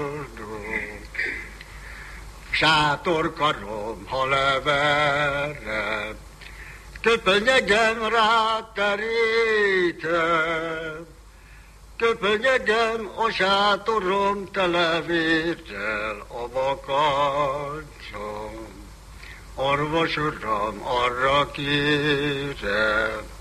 Sátorkarom, ha leverem, köpönyegem ráterítem, köpönyegem a sátorom televérrel a bakancsom. Orvos uram, arra kérem,